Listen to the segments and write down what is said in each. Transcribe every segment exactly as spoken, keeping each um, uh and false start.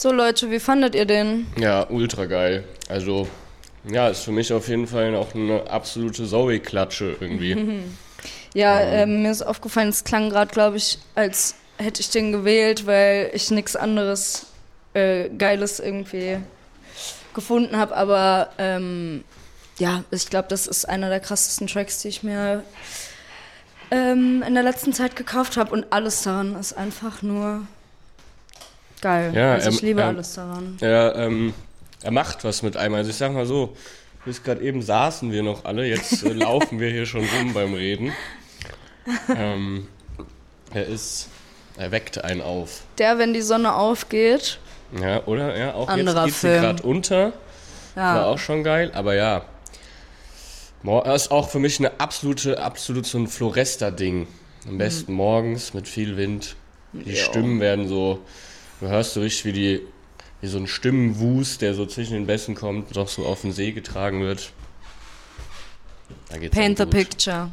So Leute, wie fandet ihr den? Ja, ultra geil. Also, ja, ist für mich auf jeden Fall auch eine absolute Zoe-Klatsche irgendwie. Ja, ähm, mir ist aufgefallen, es klang gerade, glaube ich, als hätte ich den gewählt, weil ich nichts anderes äh, Geiles irgendwie gefunden habe. Aber ähm, ja, ich glaube, das ist einer der krassesten Tracks, die ich mir ähm, in der letzten Zeit gekauft habe. Und alles daran ist einfach nur geil. Ja, also ich ähm, liebe ähm, alles daran. Er, ähm, er macht was mit einem. Also ich sag mal so, bis gerade eben saßen wir noch alle, jetzt äh, laufen wir hier schon rum beim Reden. Ähm, er ist, er weckt einen auf. Der, wenn die Sonne aufgeht. Ja, oder? Ja, auch Anderer jetzt geht Film. sie gerade unter. Ja. War auch schon geil, aber ja. Er ist auch für mich eine absolute, absolut so ein Floresta-Ding. Am besten mhm. morgens mit viel Wind. Die jo. Stimmen werden so, du hörst so richtig, wie die, wie so ein Stimmenwust, der so zwischen den Bässen kommt, doch so auf den See getragen wird. Da geht's Paint the gut. picture.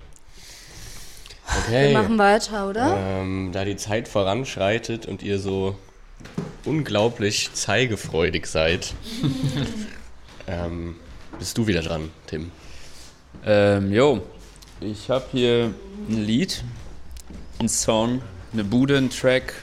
Okay. Wir machen weiter, oder? Ähm, da die Zeit voranschreitet und ihr so unglaublich zeigefreudig seid, ähm, bist du wieder dran, Tim. Ähm, jo, ich habe hier ein Lied, ein Song, eine Bude, ein Track,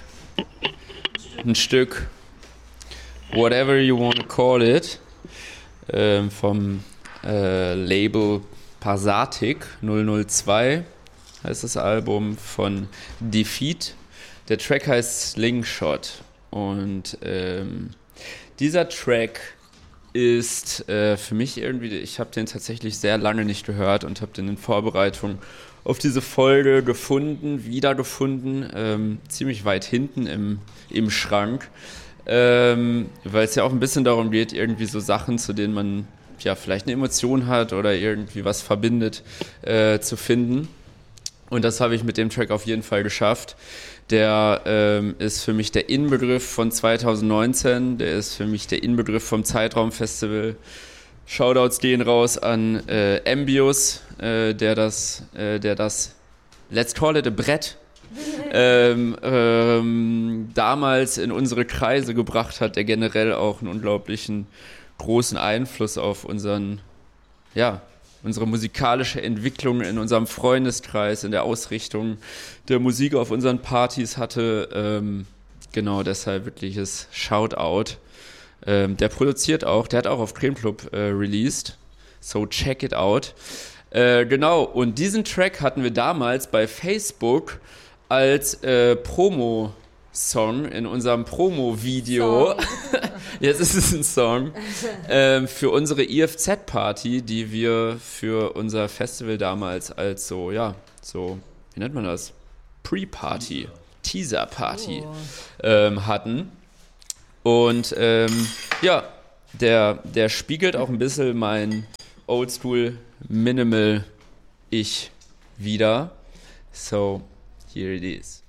ein Stück, whatever you want to call it, ähm, vom äh, Label Pasatic null null zwei heißt das Album von Defeat. Der Track heißt Slingshot und ähm, dieser Track ist äh, für mich irgendwie, ich habe den tatsächlich sehr lange nicht gehört und habe den in Vorbereitung auf diese Folge gefunden, wiedergefunden, ähm, ziemlich weit hinten im, im Schrank, ähm, weil es ja auch ein bisschen darum geht, irgendwie so Sachen, zu denen man ja vielleicht eine Emotion hat oder irgendwie was verbindet, äh, zu finden. Und das habe ich mit dem Track auf jeden Fall geschafft. Der ähm, ist für mich der Inbegriff von zwanzig neunzehn, der ist für mich der Inbegriff vom Zeitraum-Festival. Shoutouts gehen raus an äh, Ambius, äh, der das, äh, der das Let's Call It a Brett ähm, ähm, damals in unsere Kreise gebracht hat, der generell auch einen unglaublichen großen Einfluss auf unseren, ja, unsere musikalische Entwicklung in unserem Freundeskreis, in der Ausrichtung der Musik auf unseren Partys hatte. Ähm, genau, deshalb wirkliches Shoutout. Ähm, der produziert auch, der hat auch auf Creme Club äh, released, so check it out. Äh, genau, und diesen Track hatten wir damals bei Facebook als äh, Promo Song in unserem Promo-Video. Jetzt ist es ein Song ähm, für unsere I F Z-Party, die wir für unser Festival damals als so, ja, so, wie nennt man das? Pre-Party, Teaser-Party oh. ähm, hatten. Und ähm, ja, der, der spiegelt auch ein bisschen mein Oldschool-Minimal-Ich wieder. So, here it is.